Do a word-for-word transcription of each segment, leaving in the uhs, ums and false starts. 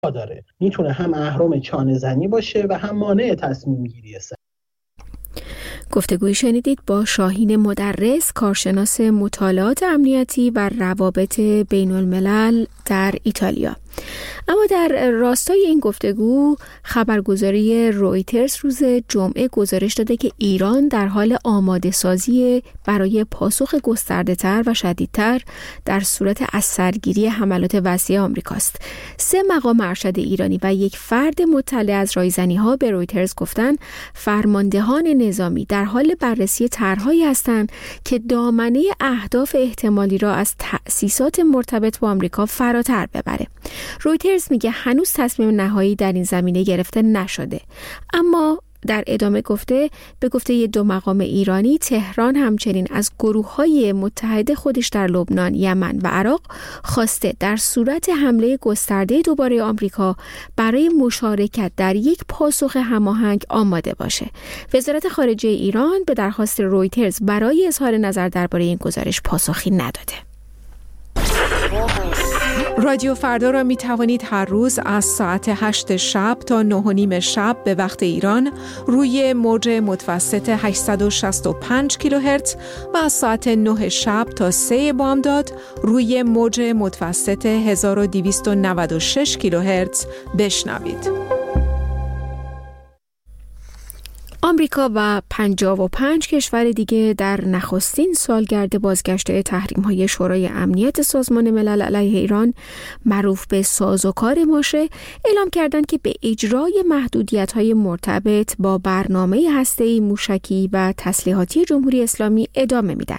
داره، میتونه هم اهرم چانه زنی باشه و هم مانع تصمیم گیری است. گفتگوی شنیدید با شاهین مدرس، کارشناس مطالعات امنیتی و روابط بین الملل در ایتالیا. اما در راستای این گفتگو خبرگزاری رویترز روز جمعه گزارش داده که ایران در حال آماده سازی برای پاسخ گسترده تر و شدیدتر در صورت از سرگیری حملات وسیع آمریکاست. سه مقام ارشد ایرانی و یک فرد مطلع از رایزنی ها به رویترز گفتن فرماندهان نظامی در حال بررسی طرحهایی هستند که دامنه اهداف احتمالی را از تأسیسات مرتبط با آمریکا فراتر ببره. رویترز میگه هنوز تصمیم نهایی در این زمینه گرفته نشده، اما در ادامه گفته به گفته دو مقام ایرانی، تهران همچنین از گروه‌های متحد خودش در لبنان، یمن و عراق خواسته در صورت حمله گسترده دوباره آمریکا برای مشارکت در یک پاسخ هماهنگ آماده باشه. وزارت خارجه ایران به درخواست رویترز برای اظهار نظر درباره این گزارش پاسخی نداده. رادیو فردا را می توانید هر روز از ساعت هشت شب تا نه و نیم شب به وقت ایران روی موج متوسط هشتصد و شصت و پنج کیلوهرتز و از ساعت نه شب تا سه بامداد روی موج متوسط هزار و دویست و نود و شش کیلوهرتز بشنوید. آمریکا و پنجاه و پنج کشور دیگه در نخستین سالگرد بازگشت تحریم‌های شورای امنیت سازمان ملل علیه ایران معروف به سازوکار ماشه اعلام کردند که به اجرای محدودیت‌های مرتبط با برنامه هسته‌ای موشکی و تسلیحاتی جمهوری اسلامی ادامه میدن.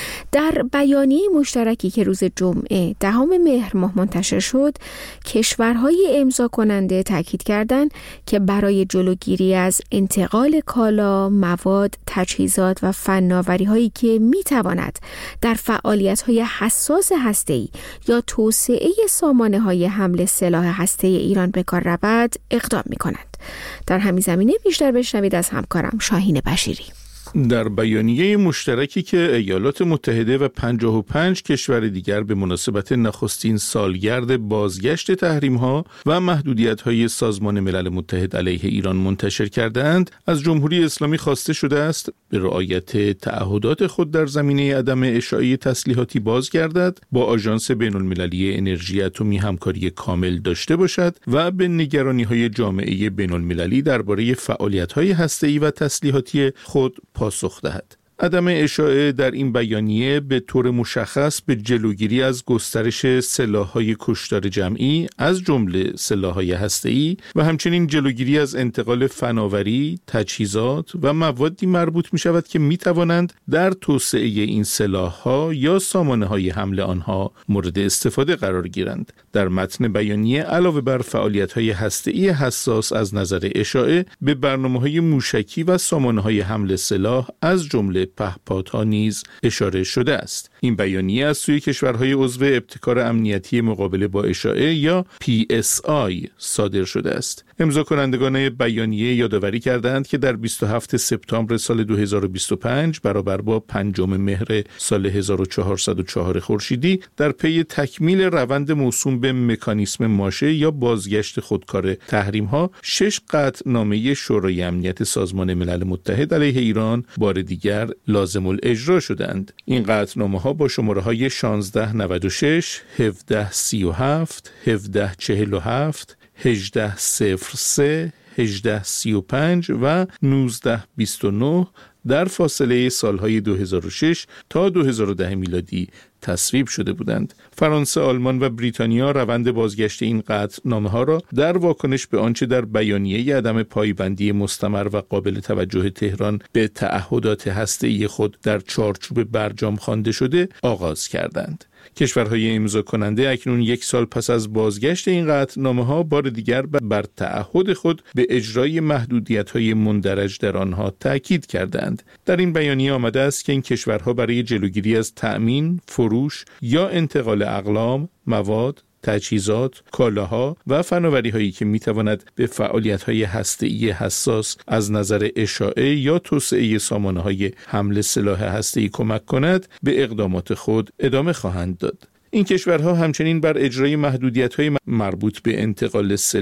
در بیانیه مشترکی که روز جمعه دهم مهر ماه منتشر شد، کشورهای امضا کننده تاکید کردند که برای جلوگیری از انتقال کالا، مواد، تجهیزات و فناوری‌هایی که می‌تواند در فعالیت‌های حساس هسته‌ای یا توسعه سامانه‌های حمل سلاح هسته‌ای ایران به کار رود، اقدام می‌کنند. در همین زمینه بیشتر بشنوید از همکارم شاهین بشیری. در بیانیه مشترکی که ایالات متحده و پنجاه و پنج کشور دیگر به مناسبت نخستین سالگرد بازگشت تحریم‌ها و محدودیت‌های سازمان ملل متحد علیه ایران منتشر کردند، از جمهوری اسلامی خواسته شده است به رعایت تعهدات خود در زمینه عدم اشاعه تسلیحاتی بازگردد، با آژانس بین‌المللی انرژی اتمی همکاری کامل داشته باشد و به نگرانی‌های جامعه بین‌المللی درباره فعالیت‌های هسته‌ای و تسلیحاتی خود پاسخ دهد. عدم اشاعه در این بیانیه به طور مشخص به جلوگیری از گسترش سلاح‌های کشتار جمعی از جمله سلاح‌های هسته‌ای و همچنین جلوگیری از انتقال فناوری، تجهیزات و موادی مربوط می‌شود که می‌توانند در توسعه این سلاح‌ها یا سامانه‌های حمل آنها مورد استفاده قرار گیرند. در متن بیانیه علاوه بر فعالیت‌های هسته‌ای حساس از نظر اشاعه، به برنامه‌های موشکی و سامانه‌های حمل سلاح از جمله پهپادها نیز اشاره شده است. این بیانیه از سوی کشورهای عضو ابتکار امنیتی مقابله با اشاعه یا پی اس آی صادر شده است. امضا کنندگان بیانیه یادآوری کردند که در بیست و هفتم سپتامبر سال دو هزار و بیست و پنج برابر با پنجم مهر سال هزار و چهارصد و چهار خورشیدی در پی تکمیل روند موسوم به مکانیسم ماشه یا بازگشت خودکار تحریم‌ها، شش قطعنامه شورای امنیت سازمان ملل متحد علیه ایران بار دیگر لازم الاجرا شدند. این قطعنامه‌ها با شماره‌های شانزده نود و شش، هفده سی و هفت، هفده چهل و هفت، هجده صفر سه، هجده سی و پنج و نوزده بیست و نه در فاصله سالهای دو هزار و شش تا دو هزار و ده میلادی تصویب شده بودند. فرانسه، آلمان و بریتانیا روند بازگشت این قطعنامه‌ها را در واکنش به آنچه در بیانیه عدم پایبندی مستمر و قابل توجه تهران به تعهدات هسته‌ای خود در چارچوب برجام خوانده شده آغاز کردند. کشورهای امضا کننده اکنون یک سال پس از بازگشت این قطعنامه‌ها بار دیگر بر تعهد خود به اجرای محدودیت‌های مندرج در آنها تأکید کردند. در این بیانیه آمده است که این کشورها برای جلوگیری از تأمین، فروش یا انتقال اقلام، مواد، تجهیزات، کالاها و فناوری‌هایی که می‌تواند به فعالیت‌های هسته‌ای حساس از نظر اشاعه یا توسعه سامانه‌های حمل سلاح هسته‌ای کمک کند، به اقدامات خود ادامه خواهند داد. این کشورها همچنین بر اجرای محدودیت‌های مربوط به انتقال